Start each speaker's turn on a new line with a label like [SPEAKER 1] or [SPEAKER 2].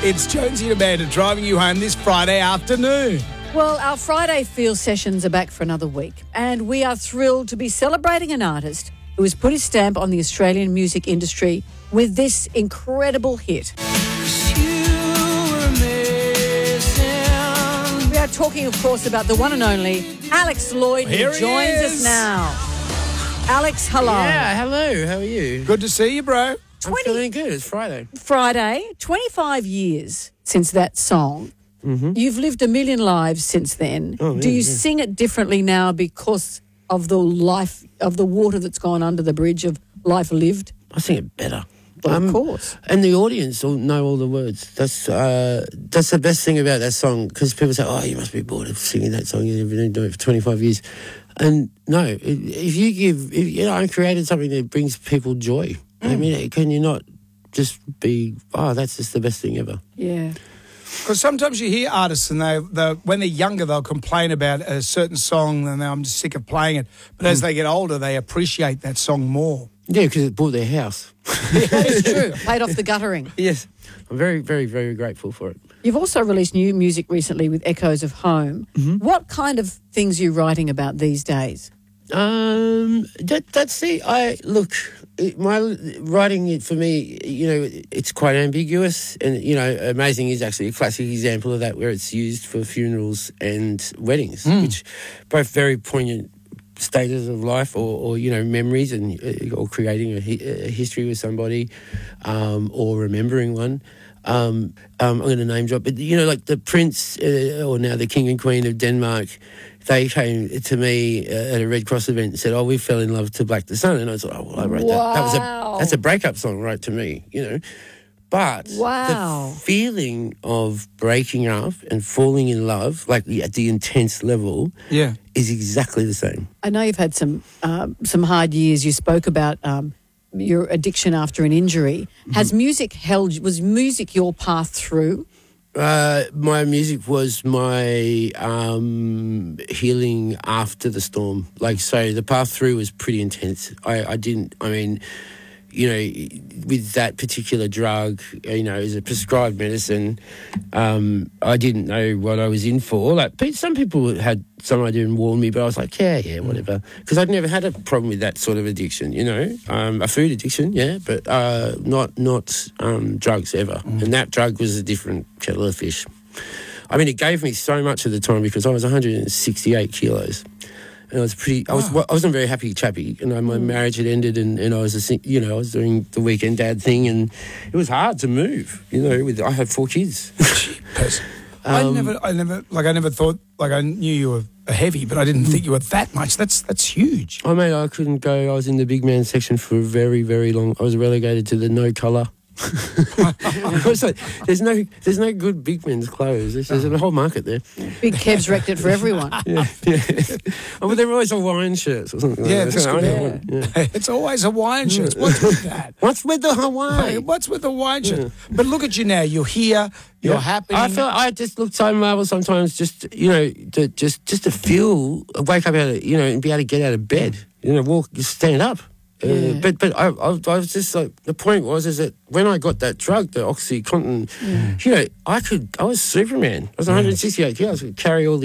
[SPEAKER 1] It's Jonesy and Amanda driving you home this Friday afternoon.
[SPEAKER 2] Well, our Friday Feel Sessions are back for another week, and we are thrilled to be celebrating an artist who has put his stamp on the Australian music industry with this incredible hit. We are talking, of course, about the one and only Alex Lloyd, who joins us now. Alex, hello.
[SPEAKER 3] Yeah, hello. How are you?
[SPEAKER 1] Good to see you, bro.
[SPEAKER 3] I'm feeling good. It's Friday.
[SPEAKER 2] 25 years since that song.
[SPEAKER 3] Mm-hmm.
[SPEAKER 2] You've lived a million lives since then.
[SPEAKER 3] Oh,
[SPEAKER 2] Do
[SPEAKER 3] yeah,
[SPEAKER 2] you
[SPEAKER 3] yeah.
[SPEAKER 2] sing it differently now because of the life, of the water that's gone under the bridge of life lived?
[SPEAKER 3] I sing it better.
[SPEAKER 2] Well, of course.
[SPEAKER 3] And the audience will know all the words. That's the best thing about that song, because people say, oh, you must be bored of singing that song. You've been doing it for 25 years. And no, if I created something that brings people joy. I mean, can you not just be, that's just the best thing ever?
[SPEAKER 2] Yeah.
[SPEAKER 1] Because sometimes you hear artists and when they're younger, they'll complain about a certain song and I'm just sick of playing it. But as they get older, they appreciate that song more.
[SPEAKER 3] Yeah, because it bought their house.
[SPEAKER 2] That is true. Paid off the guttering.
[SPEAKER 3] Yes. I'm very, very, very grateful for it.
[SPEAKER 2] You've also released new music recently with Echoes of Home.
[SPEAKER 3] Mm-hmm.
[SPEAKER 2] What kind of things are you writing about these days?
[SPEAKER 3] My writing, it for me, it's quite ambiguous, and Amazing is actually a classic example of that, where it's used for funerals and weddings, which both very poignant stages of life, or memories, and or creating a history with somebody, or remembering one. I'm going to name drop, but like the Prince, or now the King and Queen of Denmark, they came to me at a Red Cross event and said, we fell in love to Black the Sun. And I was like, I wrote that. That's a breakup song, right, to me, But the feeling of breaking up and falling in love, like at the intense level, is exactly the same.
[SPEAKER 2] I know you've had some hard years. You spoke about your addiction after an injury. Was music your path through?
[SPEAKER 3] My music was my healing after the storm. So the path through was pretty intense. With that particular drug, as a prescribed medicine, I didn't know what I was in for. Some people had some idea and warned me, but I was like, yeah, whatever. Because I'd never had a problem with that sort of addiction, a food addiction, but not drugs ever. And that drug was a different kettle of fish. I mean, it gave me so much at the time because I was 168 kilos. And I wasn't a very happy chappy. My marriage had ended, and I was I was doing the weekend dad thing, and it was hard to move. I had 4 kids.
[SPEAKER 1] I never thought, I knew you were heavy, but I didn't think you were that much. That's huge.
[SPEAKER 3] I couldn't go. I was in the big man section for a very, very long. I was relegated to the no colour. There's no good big men's clothes. There's a whole market there.
[SPEAKER 2] Big Kev's wrecked it for everyone.
[SPEAKER 3] Yeah. But they're always Hawaiian shirts or something.
[SPEAKER 1] It's always Hawaiian shirts. What's with that?
[SPEAKER 3] What's with the Hawaii?
[SPEAKER 1] What's with the Hawaiian shirts? But look at you now. You're here. You're happy.
[SPEAKER 3] I just look so marvelous sometimes. Just to feel, wake up and be able to get out of bed. Walk, just stand up. But I was just like, the point is that when I got that drug, the OxyContin, I was Superman. I was 168 kilos. I could carry all the